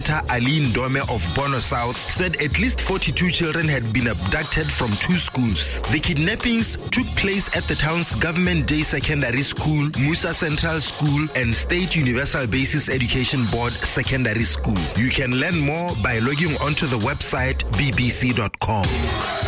coordinator Aline Dome of Bono South said at least 42 children had been abducted from 2 schools. The kidnappings took place at the town's Government Day Secondary School, Musa Central School, and State Universal Basis Education Board Secondary School. You can learn more by logging onto the website bbc.com.